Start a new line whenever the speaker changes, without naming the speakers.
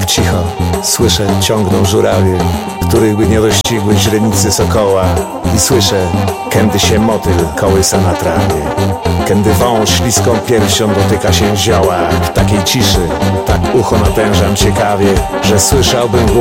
cicho, słyszę, ciągną żurawie, których by nie dościgły źrenicy sokoła. I słyszę, kędy się motyl kołysa na trawie, kędy wąż śliską piersią dotyka się zioła. W takiej ciszy tak ucho natężam ciekawie, że słyszałbym głos